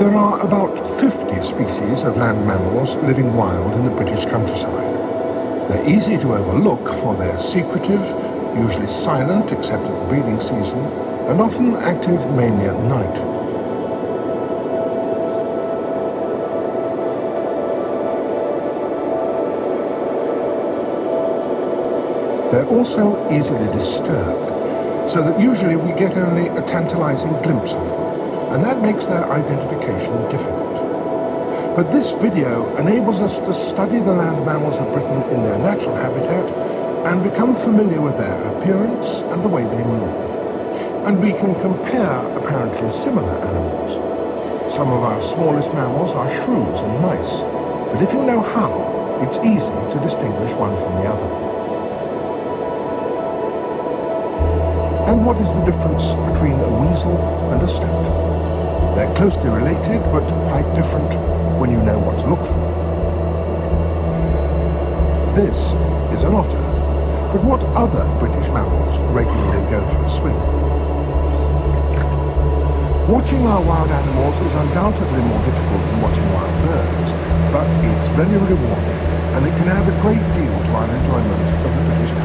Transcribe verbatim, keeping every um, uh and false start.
There are about fifty species of land mammals living wild in the British countryside. They're easy to overlook for their secretive, usually silent except at the breeding season, and often active mainly at night. They're also easily disturbed, so that usually we get only a tantalizing glimpse of them, and that makes their identification difficult. But this video enables us to study the land mammals of Britain in their natural habitat and become familiar with their appearance and the way they move. And we can compare apparently similar animals. Some of our smallest mammals are shrews and mice, but if you know how, it's easy to distinguish one from the other. And what is the difference between a weasel and a stoat? They're closely related, but quite different when you know what to look for. This is an otter, but what other British mammals regularly go for a swim? Watching our wild animals is undoubtedly more difficult than watching wild birds, but it's very rewarding, and it can add a great deal to our enjoyment of the British